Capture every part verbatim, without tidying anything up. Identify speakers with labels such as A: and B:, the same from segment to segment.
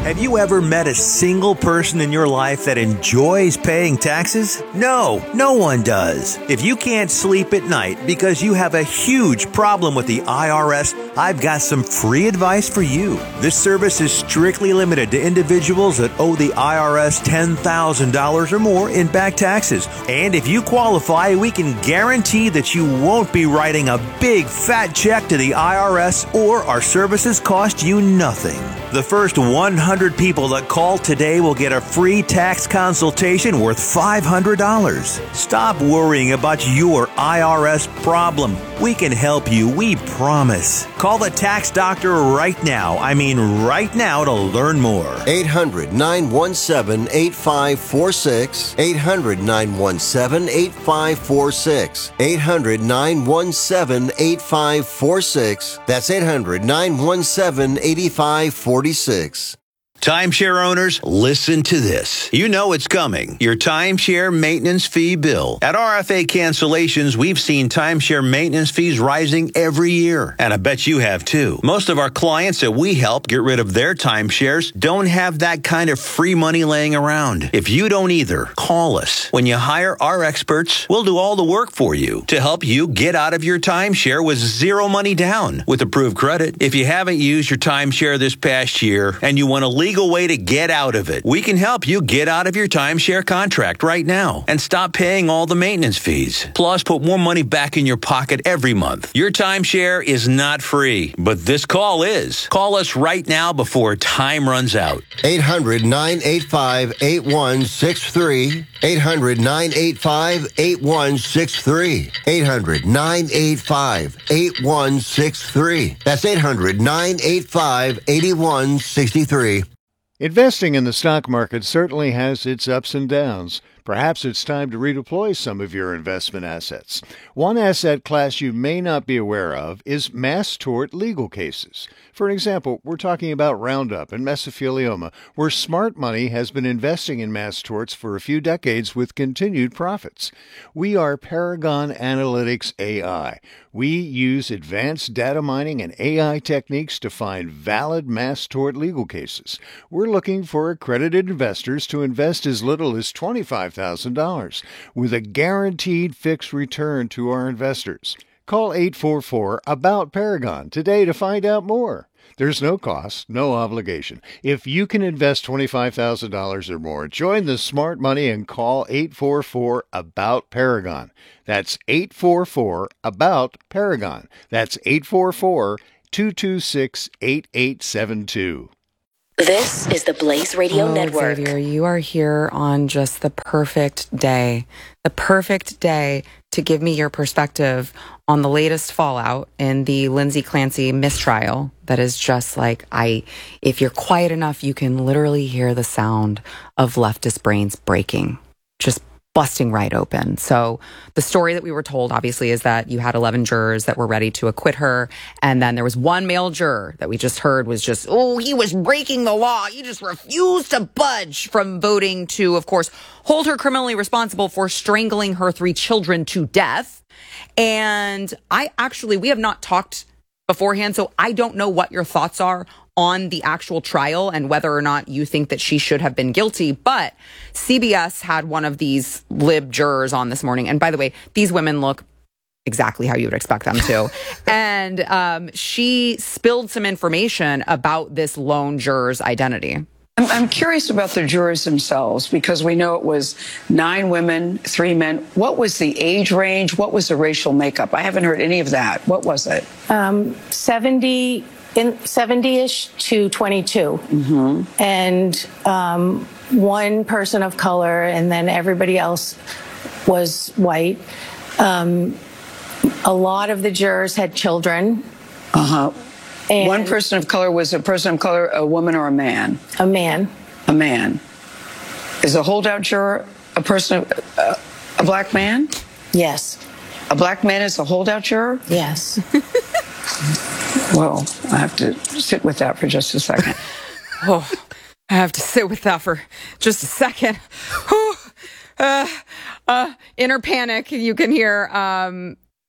A: Have you ever met a single person in your life that enjoys paying taxes? No, no one does. If you can't sleep at night because you have a huge problem with the I R S, I've got some free advice for you. This service is strictly limited to individuals that owe the I R S ten thousand dollars or more in back taxes. And if you qualify, we can guarantee that you won't be writing a big fat check to the I R S, or our services cost you nothing. The first one hundred people that call today will get a free tax consultation worth five hundred dollars. Stop worrying about your I R S problem. We can help you, we promise. Call the tax doctor right now. I mean right now to learn more.
B: eight hundred, nine one seven, eight five four six. eight hundred, nine one seven, eight five four six. eight hundred, nine one seven, eight five four six. That's eight hundred, nine one seven, eight five four six.
A: Timeshare owners, listen to this. You know it's coming. Your timeshare maintenance fee bill. At R F A Cancellations, we've seen timeshare maintenance fees rising every year. And I bet you have too. Most of our clients that we help get rid of their timeshares don't have that kind of free money laying around. If you don't either, call us. When you hire our experts, we'll do all the work for you to help you get out of your timeshare with zero money down with approved credit. If you haven't used your timeshare this past year and you want to leave legal way to get out of it, we can help you get out of your timeshare contract right now and stop paying all the maintenance fees. Plus, put more money back in your pocket every month. Your timeshare is not free, but this call is. Call us right now before time runs out.
B: eight hundred, nine eight five, eight one six three. eight hundred, nine eight five, eight one six three. eight hundred, nine eight five, eight one six three. That's eight hundred, nine eight five, eight one six three.
C: Investing in the stock market certainly has its ups and downs. Perhaps it's time to redeploy some of your investment assets. One asset class you may not be aware of is mass tort legal cases. For example, we're talking about Roundup and mesothelioma, where smart money has been investing in mass torts for a few decades with continued profits. We are Paragon Analytics A I. We use advanced data mining and A I techniques to find valid mass tort legal cases. We're looking for accredited investors to invest as little as twenty-five thousand dollars with a guaranteed fixed return to our investors. Call eight four four, ABOUT Paragon today to find out more. There's no cost, no obligation. If you can invest twenty-five thousand dollars or more, join the smart money and call eight four four, ABOUT Paragon. That's eight four four, ABOUT Paragon. That's eight four four, two two six, eight eight seven two.
D: This is the Blaze Radio
E: oh,
D: Network.
E: Xavier, you are here on just the perfect day. The perfect day to give me your perspective on the latest fallout in the Lindsay Clancy mistrial. That is just like, I, if you're quiet enough, you can literally hear the sound of leftist brains breaking. Just busting right open. So the story that we were told, obviously, is that you had eleven jurors that were ready to acquit her. And then there was one male juror that we just heard was just, oh, he was breaking the law. He just refused to budge from voting to, of course, hold her criminally responsible for strangling her three children to death. And I actually, we have not talked beforehand, so I don't know what your thoughts are on the actual trial and whether or not you think that she should have been guilty. But C B S had one of these lib jurors on this morning. And by the way, these women look exactly how you would expect them to. and um, she spilled some information about this lone juror's identity.
F: I'm, I'm curious about the jurors themselves, because we know it was nine women, three men. What was the age range? What was the racial makeup? I haven't heard any of that. What was it?
G: Um, seventy... in seventy-ish to twenty-two.
F: Mm-hmm.
G: And um, one person of color, and then everybody else was white. Um, a lot of the jurors had children.
F: Uh-huh. And one person of color was a person of color, a woman or a man?
G: A man.
F: A man. Is a holdout juror a person, of, uh, a black man?
G: Yes.
F: A black man is a holdout juror?
G: Yes.
F: Well, I have to sit with that for just a second.
E: Oh, I have to sit with that for just a second. Oh, uh, uh, inner panic you can hear. Um,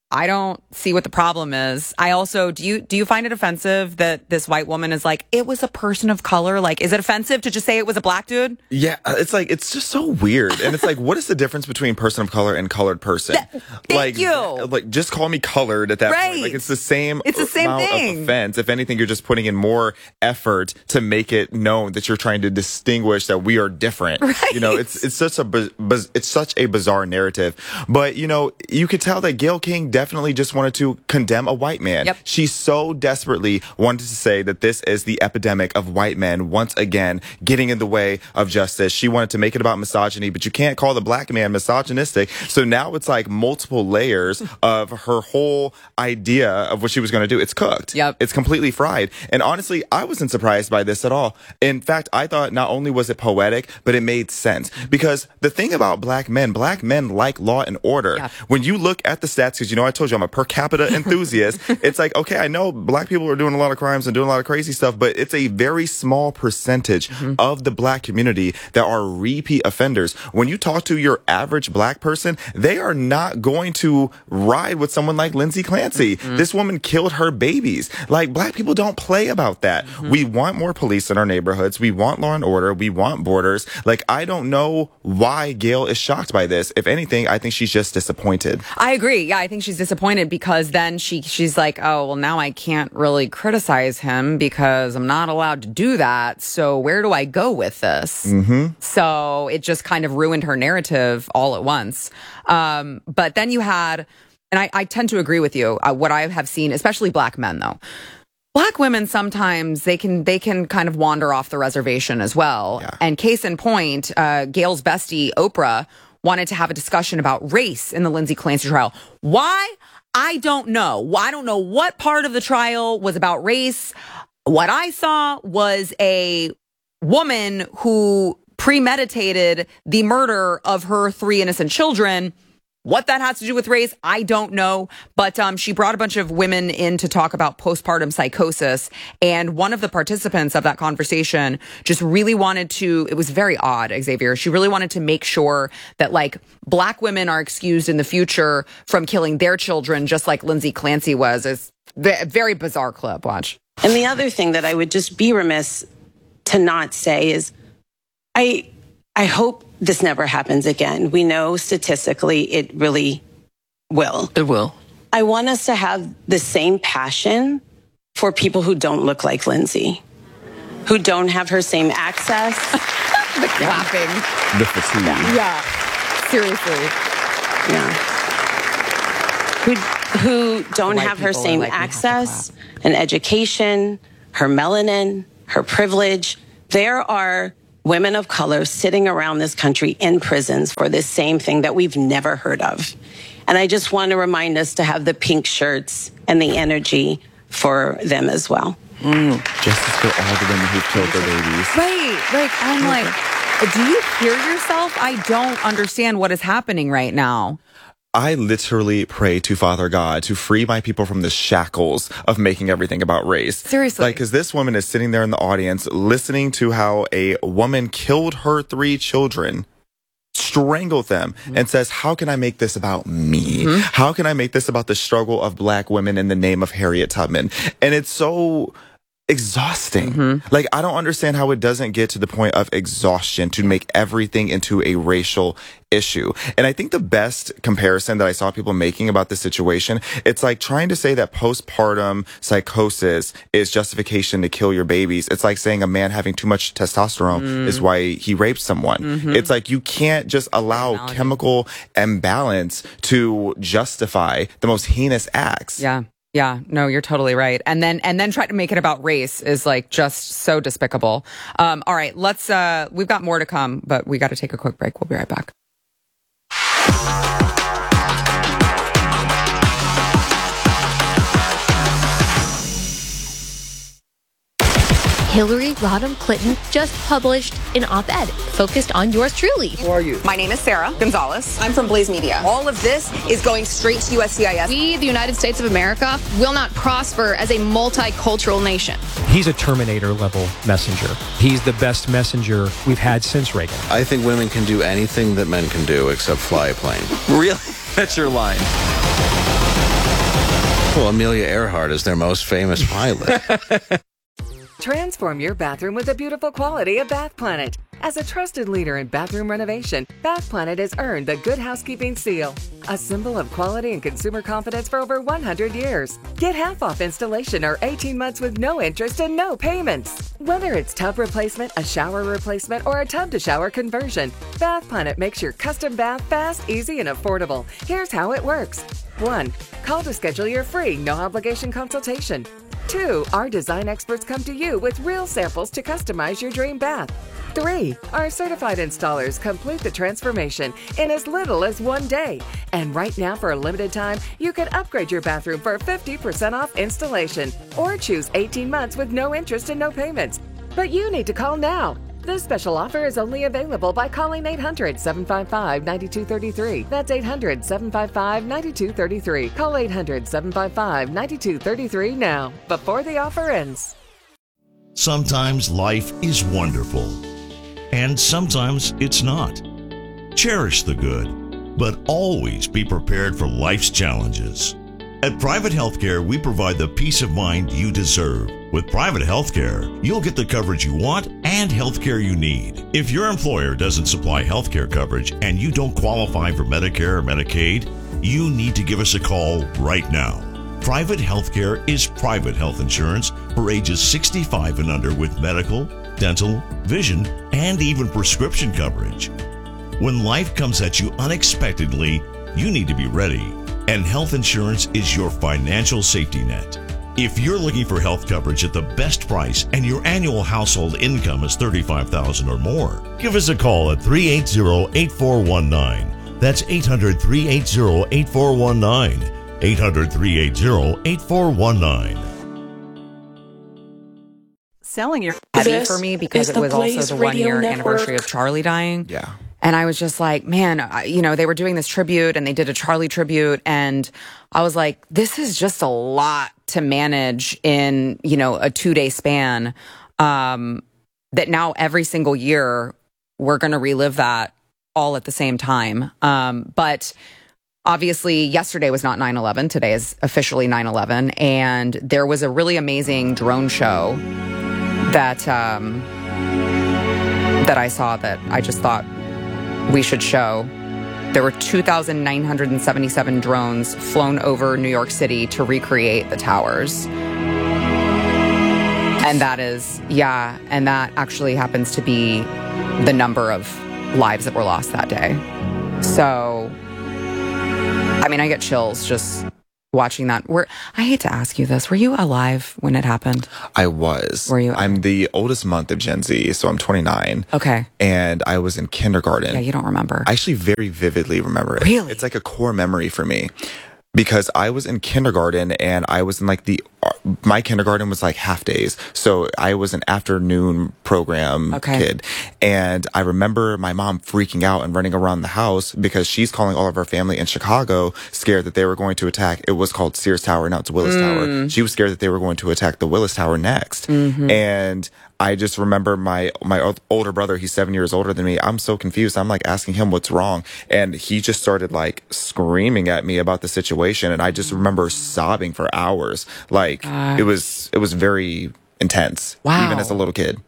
E: I don't see what the problem is. I also, do you do you find it offensive that this white woman is like, it was a person of color? Like, is it offensive to just say it was a black dude?
H: Yeah, it's like, it's just so weird. And it's like, what is the difference between person of color and colored person?
E: Th- thank
H: like,
E: you.
H: Like, just call me colored at that
E: right.
H: point. Like, it's the same
E: It's the same
H: amount
E: thing.
H: of offense. If anything, you're just putting in more effort to make it known that you're trying to distinguish that we are different.
E: Right.
H: You know, it's it's such a biz- it's such a bizarre narrative. But, you know, you could tell that Gayle King definitely just wanted to condemn a white man.
E: Yep.
H: She so desperately wanted to say that this is the epidemic of white men once again getting in the way of justice. She wanted to make it about misogyny, but you can't call the black man misogynistic. So now it's like multiple layers of her whole idea of what she was going to do. It's cooked.
E: Yep.
H: It's completely fried. And honestly, I wasn't surprised by this at all. In fact, I thought not only was it poetic, but it made sense. Because the thing about black men, black men like law and order.
E: Yep.
H: When you look at the stats, because you know I told you I'm a per capita enthusiast, it's like, okay, I know black people are doing a lot of crimes and doing a lot of crazy stuff, but it's a very small percentage mm-hmm. of the black community that are repeat offenders. When you talk to your average black person, they are not going to ride with someone like Lindsay Clancy. Mm-hmm. This woman killed her babies. Like, black people don't play about that. Mm-hmm. We want more police in our neighborhoods. We want law and order. We want borders. Like, I don't know why Gayle is shocked by this. If anything, I think she's just disappointed.
E: I agree. Yeah, I think she's disappointed because then she she's like, oh, well, now I can't really criticize him because I'm not allowed to do that. So where do I go with this?
H: Mm-hmm.
E: So it just kind of ruined her narrative all at once. Um, but then you had, and I, I tend to agree with you, uh, what I have seen, especially black men, though. Black women sometimes they can they can kind of wander off the reservation as well.
H: Yeah.
E: And case in point, uh, Gayle's bestie, Oprah, wanted to have a discussion about race in the Lindsay Clancy trial. Why? I don't know. I don't know what part of the trial was about race. What I saw was a woman who premeditated the murder of her three innocent children. What that has to do with race, I don't know. But um, she brought a bunch of women in to talk about postpartum psychosis. And one of the participants of that conversation just really wanted to, it was very odd, Xavier. She really wanted to make sure that, like, black women are excused in the future from killing their children, just like Lindsay Clancy was. It's a very bizarre clip. Watch.
I: And the other thing that I would just be remiss to not say is, I, I hope this never happens again. We know statistically it really will.
F: It will.
I: I want us to have the same passion for people who don't look like Lindsay, who don't have her same access.
E: The clapping.
H: The fatigue.
E: Yeah. yeah. Seriously.
I: Yeah. Who, who don't have her same like access and education, her melanin, her privilege. There are women of color sitting around this country in prisons for this same thing that we've never heard of. And I just want to remind us to have the pink shirts and the energy for them as well.
H: Mm. Justice for all the women who've killed their babies.
E: Right. Like, I'm like, do you hear yourself? I don't understand what is happening right now.
H: I literally pray to Father God to free my people from the shackles of making everything about race.
E: Seriously.
H: Like, because this woman is sitting there in the audience listening to how a woman killed her three children, strangled them, mm-hmm. and says, how can I make this about me? Mm-hmm. How can I make this about the struggle of black women in the name of Harriet Tubman? And it's so exhausting. Mm-hmm. Like, I don't understand how it doesn't get to the point of exhaustion to make everything into a racial issue. And I think the best comparison that I saw people making about this situation, it's like trying to say that postpartum psychosis is justification to kill your babies. It's like saying a man having too much testosterone mm. is why he raped someone. Mm-hmm. It's like you can't just allow Analogy. chemical imbalance to justify the most heinous acts.
E: Yeah. Yeah, no, you're totally right. And then and then try to make it about race is like just so despicable. Um, all right, let's uh we've got more to come, but we got to take a quick break. We'll be right back.
J: Hillary Rodham Clinton just published an op-ed focused on yours truly.
K: Who are you?
L: My name is Sarah Gonzalez. I'm from Blaze Media. All of this is going straight to U S C I S.
M: We, the United States of America, will not prosper as a multicultural nation.
N: He's a Terminator-level messenger. He's the best messenger we've had since Reagan.
O: I think women can do anything that men can do except fly a plane.
K: Really? That's your line. Well, Amelia Earhart is their most famous pilot.
O: Transform your bathroom with the beautiful quality of Bath Planet. As a trusted leader in bathroom renovation, Bath Planet has earned the Good Housekeeping seal, a symbol of quality and consumer confidence for over one hundred years. Get half off installation or eighteen months with no interest and no payments. Whether it's tub replacement, a shower replacement, or a tub-to-shower conversion, Bath Planet makes your custom bath fast, easy, and affordable. Here's how it works. One, call to schedule your free, no-obligation consultation. Two, our design experts come to you with real samples to customize your dream bath. Three, our certified installers complete the transformation in as little as one day. And right now, for a limited time, you can upgrade your bathroom for fifty percent off installation or choose eighteen months with no interest and no payments. But you need to call now. This special offer is only available by calling eight hundred, seven five five, nine two three three. That's eight hundred, seven five five, nine two three three. Call eight hundred, seven five five, nine two three three now, before the offer ends.
P: Sometimes life is wonderful, and sometimes it's not. Cherish the good, but always be prepared for life's challenges. At Private Healthcare, we provide the peace of mind you deserve. With Private Healthcare, you'll get the coverage you want and healthcare you need. If your employer doesn't supply healthcare coverage and you don't qualify for Medicare or Medicaid, you need to give us a call right now. Private Healthcare is private health insurance for ages sixty-five and under with medical, dental, vision, and even prescription coverage. When life comes at you unexpectedly, you need to be ready. And health insurance is your financial safety net. If you're looking for health coverage at the best price and your annual household income is thirty-five thousand dollars or more, give us a call at three eight zero, eight four one nine. That's eight hundred, three eight zero, eight four one nine. eight hundred, three eight zero, eight four one nine.
E: Selling your heavy for me because it was also the one year anniversary of Charlie dying.
H: Yeah.
E: And I was just like, man, I- you know, they were doing this tribute and they did a Charlie tribute. And I was like, this is just a lot to manage in, you know, a two day span. Um, that now every single year we're going to relive that all at the same time. Um, but obviously yesterday was not nine eleven. Today is officially nine eleven. And there was a really amazing drone show that, um, that I saw that I just thought we should show. There were two thousand nine hundred seventy-seven drones flown over New York City to recreate the towers. And that is, yeah, and that actually happens to be the number of lives that were lost that day. So, I mean, I get chills just watching that. Were, I hate to ask you this. Were you alive when it happened?
H: I was.
E: Were you?
H: I'm the oldest month of Gen Z, so I'm twenty-nine.
E: Okay.
H: And I was in kindergarten.
E: Yeah, you don't remember.
H: I actually very vividly remember it.
E: Really?
H: It's like a core memory for me. Because I was in kindergarten and I was in like the, my kindergarten was like half days. So I was an afternoon program
E: Okay.
H: kid. And I remember my mom freaking out and running around the house because she's calling all of our family in Chicago scared that they were going to attack. It was called Sears Tower, now it's Willis
E: Mm.
H: Tower. She was scared that they were going to attack the Willis Tower next.
E: Mhm.
H: And I just remember my my o- older brother, he's seven years older than me. I'm so confused. I'm like asking him what's wrong. And he just started like screaming at me about the situation. And I just remember sobbing for hours. Like
E: God.
H: it was, it was very intense.
E: Wow.
H: Even as a little kid.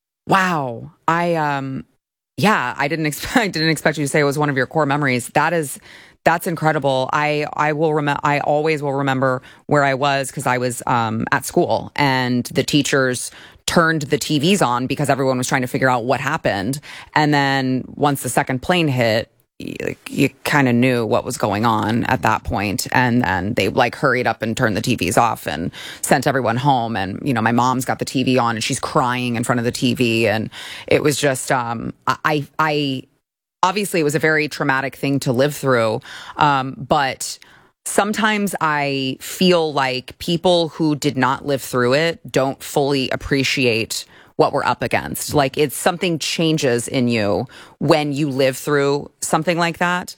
E: Wow. I, um, yeah, I didn't expect, I didn't expect you to say it was one of your core memories. That is, that's incredible. I, I will remember, I always will remember where I was because I was, um, at school and the teachers turned the T Vs on because everyone was trying to figure out what happened. And then once the second plane hit, you, you kind of knew what was going on at that point. And then they like hurried up and turned the T Vs off and sent everyone home. And, you know, my mom's got the T V on and she's crying in front of the T V. And it was just, um, I, I, obviously it was a very traumatic thing to live through. Um, but sometimes I feel like people who did not live through it don't fully appreciate what we're up against. Like it's something changes in you when you live through something like that.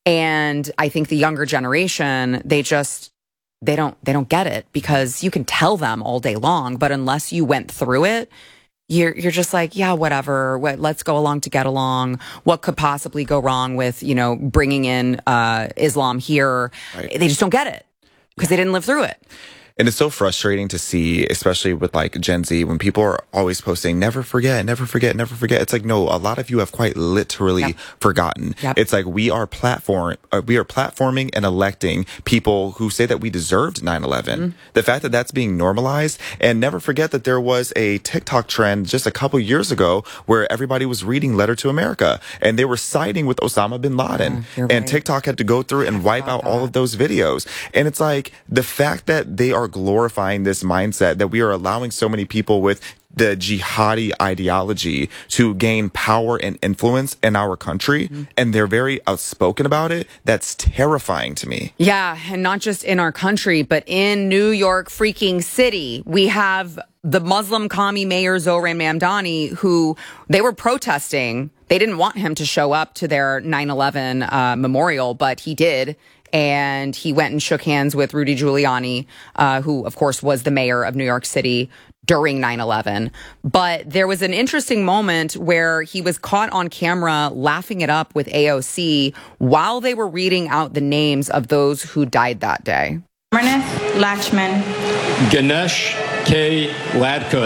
E: And I think the younger generation, they just, they don't, they don't get it because you can tell them all day long, but unless you went through it, you're, you're just like, yeah, whatever. What, let's go along to get along. What could possibly go wrong with, you know, bringing in, uh, Islam here?
H: Right.
E: They just don't get it. because they didn't live through it.
H: And it's so frustrating to see, especially with like Gen Z, when people are always posting, never forget, never forget, never forget. It's like, no, a lot of you have quite literally yep. forgotten. Yep. It's like we are platform, uh, we are platforming and electing people who say that we deserved nine eleven. Mm-hmm. The fact that that's being normalized, and never forget that there was a TikTok trend just a couple years ago where everybody was reading Letter to America and they were siding with Osama bin Laden. Yeah, and right. TikTok had to go through and wipe out that. all of those videos. And it's like the fact that they are glorifying this mindset, that we are allowing so many people with the jihadi ideology to gain power and influence in our country, mm-hmm. and they're very outspoken about it. That's terrifying to me.
E: Yeah, and not just in our country, but in New York freaking City, we have the Muslim commie mayor Zohran Mamdani, who they were protesting. They didn't want him to show up to their nine eleven uh, memorial, but he did. And he went and shook hands with Rudy Giuliani, uh, who, of course, was the mayor of New York City during nine eleven. But there was an interesting moment where he was caught on camera laughing it up with A O C while they were reading out the names of those who died that day.
Q: Amarnath Lachman.
R: Ganesh K. Ladkut.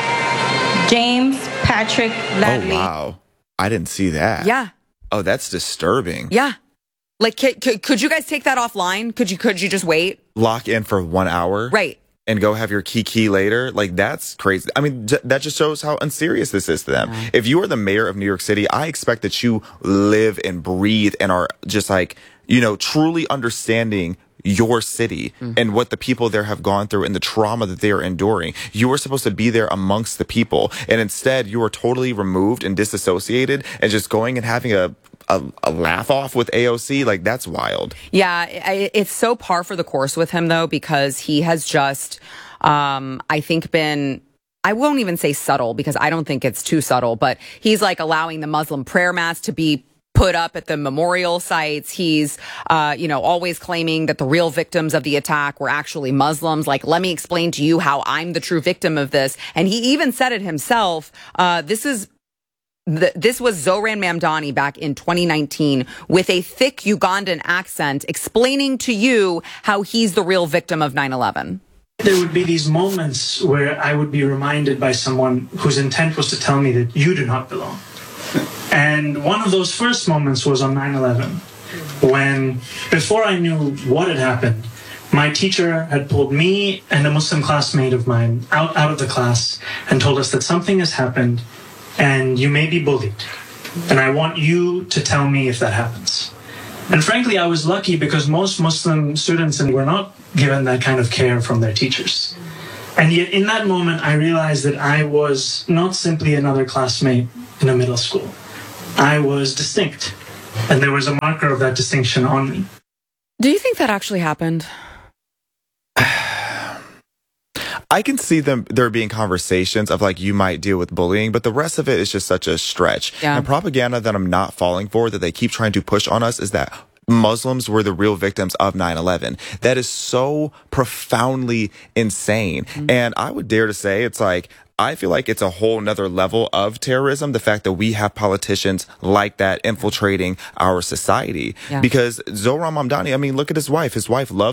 Q: James Patrick Ladley.
H: Oh, wow. I didn't see that.
E: Yeah.
H: Oh, that's disturbing.
E: Yeah. Like, could, could, could you guys take that offline? Could you could you just wait?
H: Lock in for one hour?
E: Right.
H: And go have your kiki later? Like, that's crazy. I mean, j- that just shows how unserious this is to them. Yeah. If you are the mayor of New York City, I expect that you live and breathe and are just like, you know, truly understanding your city mm-hmm. and what the people there have gone through and the trauma that they are enduring. You were supposed to be there amongst the people. And instead, you are totally removed and disassociated and just going and having a A, a laugh off with A O C. Like, that's wild.
E: Yeah, it's so par for the course with him, though, because he has just, um, I think, been, I won't even say subtle, because I don't think it's too subtle, but he's like allowing the Muslim prayer mats to be put up at the memorial sites. He's, uh, you know, always claiming that the real victims of the attack were actually Muslims. Like, let me explain to you how I'm the true victim of this. And he even said it himself. Uh, this is The, this was Zohran Mamdani back in twenty nineteen with a thick Ugandan accent explaining to you how he's the real victim of nine eleven.
S: There would be these moments where I would be reminded by someone whose intent was to tell me that you do not belong. And one of those first moments was on nine eleven, when, before I knew what had happened, my teacher had pulled me and a Muslim classmate of mine out, out of the class and told us that something has happened and you may be bullied. And I want you to tell me if that happens. And frankly, I was lucky because most Muslim students were not given that kind of care from their teachers. And yet in that moment, I realized that I was not simply another classmate in a middle school. I was distinct. And there was a marker of that distinction on me.
E: Do you think that actually happened?
H: I can see them there being conversations of like, you might deal with bullying, but the rest of it is just such a stretch. Yeah. And propaganda that I'm not falling for, that they keep trying to push on us, is that Muslims were the real victims of nine eleven. That is so profoundly insane. Mm-hmm. And I would dare to say it's like, I feel like it's a whole nother level of terrorism, the fact that we have politicians like that infiltrating our society. Yeah. Because Zohran Mamdani, I mean, look at his wife. His wife loves